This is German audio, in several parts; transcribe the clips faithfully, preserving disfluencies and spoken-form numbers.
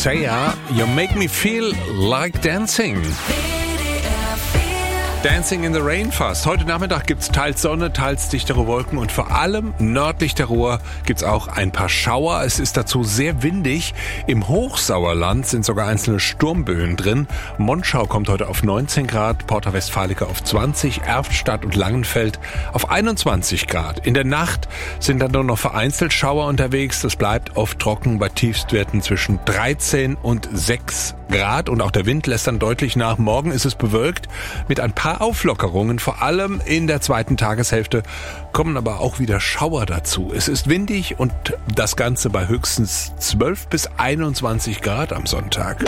Sia, You Make Me Feel Like Dancing. Dancing in the Rain fast. Heute Nachmittag gibt's teils Sonne, teils dichtere Wolken und vor allem nördlich der Ruhr gibt's auch ein paar Schauer. Es ist dazu sehr windig. Im Hochsauerland sind sogar einzelne Sturmböen drin. Monschau kommt heute auf neunzehn Grad, Porta Westfalica auf zwanzig, Erftstadt und Langenfeld auf einundzwanzig Grad. In der Nacht sind dann nur noch vereinzelt Schauer unterwegs. Das bleibt oft trocken bei Tiefstwerten zwischen dreizehn und sechs Grad und auch der Wind lässt dann deutlich nach. Morgen ist es bewölkt mit ein paar Auflockerungen, vor allem in der zweiten Tageshälfte kommen aber auch wieder Schauer dazu. Es ist windig und das Ganze bei höchstens zwölf bis einundzwanzig Grad am Sonntag.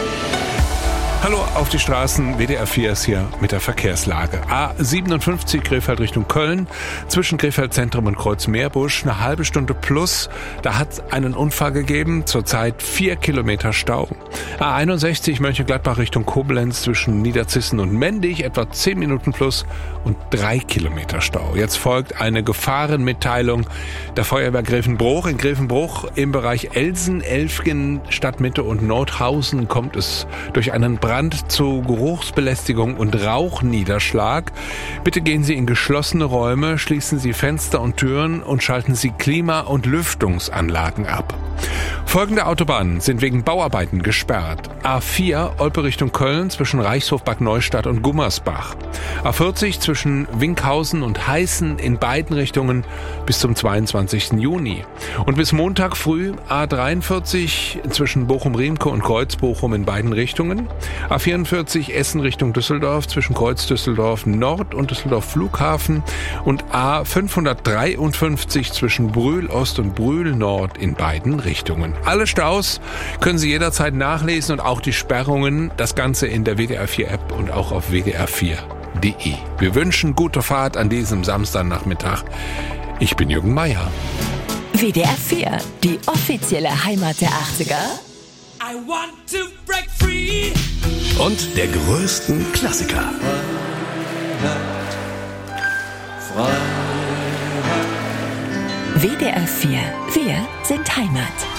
Hallo auf die Straßen, W D R vier ist hier mit der Verkehrslage. A siebenundfünfzig Krefeld Richtung Köln, zwischen Krefeld Zentrum und Kreuz Meerbusch, eine halbe Stunde plus. Da hat es einen Unfall gegeben, zurzeit vier Kilometer Stau. A einundsechzig Mönchengladbach Richtung Koblenz, zwischen Niederzissen und Mendig, etwa zehn Minuten plus und drei Kilometer Stau. Jetzt folgt eine Gefahrenmitteilung der Feuerwehr Grevenbruch. In Grevenbruch im Bereich Elsen, Elfgen, Stadtmitte und Nordhausen kommt es durch einen Brand zu Geruchsbelästigung und Rauchniederschlag. Bitte gehen Sie in geschlossene Räume, schließen Sie Fenster und Türen und schalten Sie Klima- und Lüftungsanlagen ab. Folgende Autobahnen sind wegen Bauarbeiten gesperrt. A vier Olpe Richtung Köln zwischen Reichshof, Bad Neustadt und Gummersbach. A vierzig zwischen Winkhausen und Heißen in beiden Richtungen bis zum zweiundzwanzigsten Juni. Und bis Montag früh A dreiundvierzig zwischen Bochum-Riemke und Kreuz-Bochum in beiden Richtungen. A vierundvierzig Essen Richtung Düsseldorf zwischen Kreuz Düsseldorf Nord und Düsseldorf Flughafen. Und A fünfhundertdreiundfünfzig zwischen Brühl Ost und Brühl Nord in beiden Richtungen. Alle Staus können Sie jederzeit nachlesen und auch die Sperrungen. Das Ganze in der W D R vier App und auch auf w d r vier punkt d e. Wir wünschen gute Fahrt an diesem Samstagnachmittag. Ich bin Jürgen Meier. W D R vier, die offizielle Heimat der achtziger. I want to break free. Und der größten Klassiker. W D R vier, wir sind Heimat.